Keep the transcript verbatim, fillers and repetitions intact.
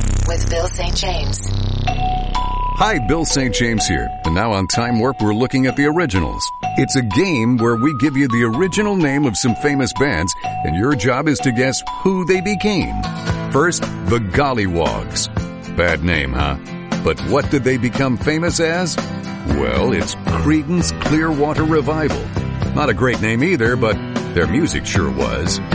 with Bill Saint James. Hi, Bill Saint James here. And now on Time Warp, we're looking at the originals. It's a game where we give you the original name of some famous bands, and your job is to guess who they became. First, the Gollywogs. Bad name, huh? But what did they become famous as? Well, it's Creedence Clearwater Revival. Not a great name either, but their music sure was.